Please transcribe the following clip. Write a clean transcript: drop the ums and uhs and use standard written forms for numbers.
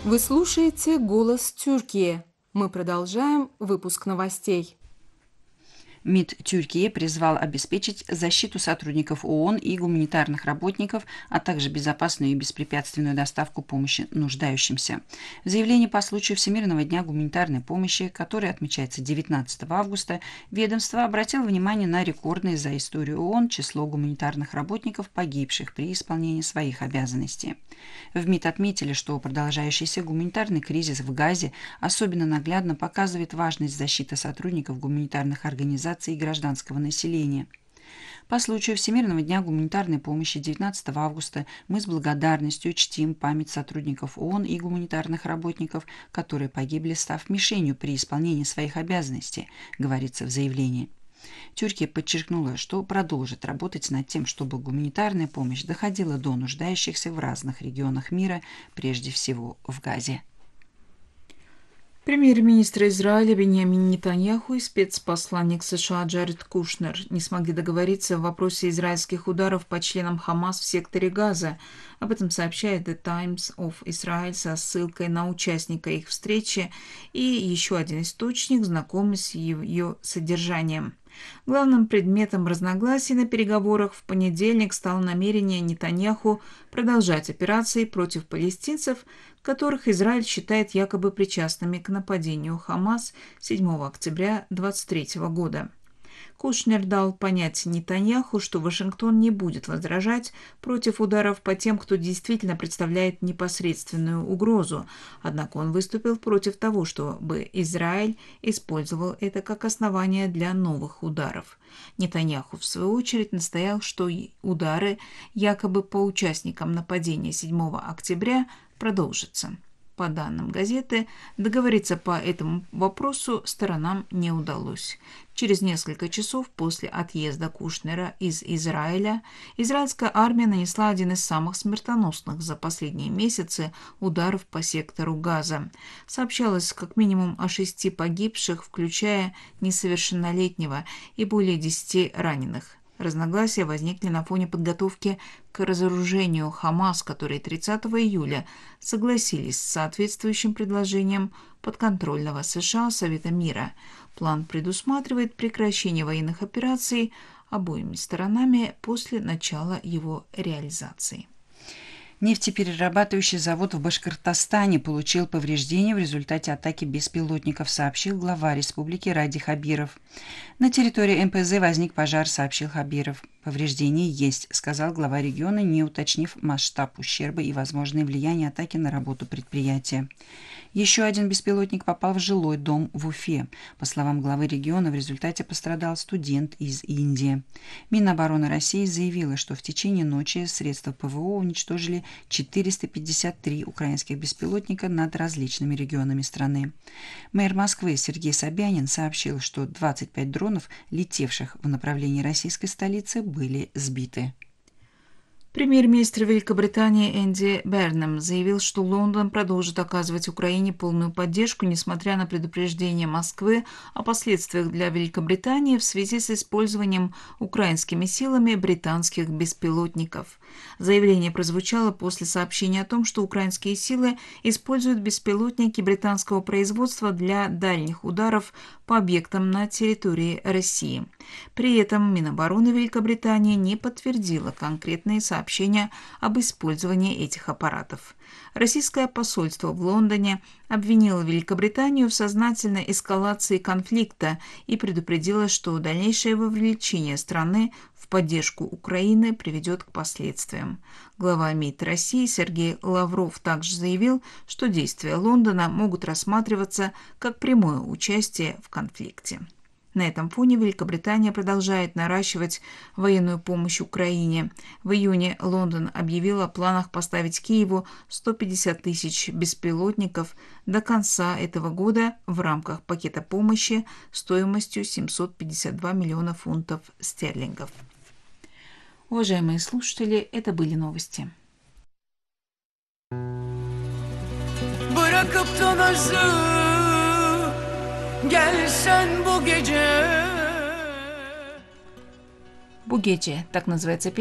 Вы слушаете «Голос Тюркии». Мы продолжаем выпуск новостей. МИД Тюркии призвал обеспечить защиту сотрудников ООН и гуманитарных работников, а также безопасную и беспрепятственную доставку помощи нуждающимся. В заявлении по случаю Всемирного дня гуманитарной помощи, который отмечается 19 августа, ведомство обратило внимание на рекордное за историю ООН число гуманитарных работников, погибших при исполнении своих обязанностей. В МИД отметили, что продолжающийся гуманитарный кризис в Газе особенно наглядно показывает важность защиты сотрудников гуманитарных организаций и гражданского населения. По случаю Всемирного дня гуманитарной помощи 19 августа мы с благодарностью чтим память сотрудников ООН и гуманитарных работников, которые погибли, став мишенью при исполнении своих обязанностей, говорится в заявлении. Тюркия подчеркнула, что продолжит работать над тем, чтобы гуманитарная помощь доходила до нуждающихся в разных регионах мира, прежде всего в Газе. Премьер-министр Израиля Биньямин Нетаньяху и спецпосланник США Джаред Кушнер не смогли договориться в вопросе израильских ударов по членам Хамас в секторе Газа. Об этом сообщает The Times of Israel со ссылкой на участника их встречи и еще один источник, знакомый с ее содержанием. Главным предметом разногласий на переговорах в понедельник стало намерение Нетаньяху продолжать операции против палестинцев, которых Израиль считает якобы причастными к нападению Хамас 7 октября 2023 года. Кушнер дал понять Нетаньяху, что Вашингтон не будет возражать против ударов по тем, кто действительно представляет непосредственную угрозу, однако он выступил против того, чтобы Израиль использовал это как основание для новых ударов. Нетаньяху, в свою очередь, настоял, что удары якобы по участникам нападения 7 октября продолжатся. По данным газеты, договориться по этому вопросу сторонам не удалось. Через несколько часов после отъезда Кушнера из Израиля, израильская армия нанесла один из самых смертоносных за последние месяцы ударов по сектору Газа. Сообщалось как минимум о 6 погибших, включая несовершеннолетнего, и более 10 раненых. Разногласия возникли на фоне подготовки к разоружению Хамас, которые 30 июля согласились с соответствующим предложением подконтрольного США Совета мира. План предусматривает прекращение военных операций обоими сторонами после начала его реализации. Нефтеперерабатывающий завод в Башкортостане получил повреждения в результате атаки беспилотников, сообщил глава республики Ради Хабиров. На территории НПЗ возник пожар, сообщил Хабиров. Повреждения есть, сказал глава региона, не уточнив масштаб ущерба и возможное влияние атаки на работу предприятия. Еще один беспилотник попал в жилой дом в Уфе. По словам главы региона, в результате пострадал студент из Индии. Минобороны России заявила, что в течение ночи средства ПВО уничтожили 453 украинских беспилотника над различными регионами страны. Мэр Москвы Сергей Собянин сообщил, что 25 дронов, летевших в направлении российской столицы, были сбиты. Премьер-министр Великобритании Энди Бернем заявил, что Лондон продолжит оказывать Украине полную поддержку, несмотря на предупреждение Москвы о последствиях для Великобритании в связи с использованием украинскими силами британских беспилотников. Заявление прозвучало после сообщения о том, что украинские силы используют беспилотники британского производства для дальних ударов по объектам на территории России. При этом Минобороны Великобритании не подтвердила конкретные сообщения об использовании этих аппаратов. Российское посольство в Лондоне обвинило Великобританию в сознательной эскалации конфликта и предупредило, что дальнейшее вовлечение страны в поддержку Украины приведет к последствиям. Глава МИД России Сергей Лавров также заявил, что действия Лондона могут рассматриваться как прямое участие в конфликте. На этом фоне Великобритания продолжает наращивать военную помощь Украине. В июне Лондон объявил о планах поставить Киеву 150 тысяч беспилотников до конца этого года в рамках пакета помощи стоимостью 752 миллиона фунтов стерлингов. Уважаемые слушатели, это были новости. Bu gece, так называется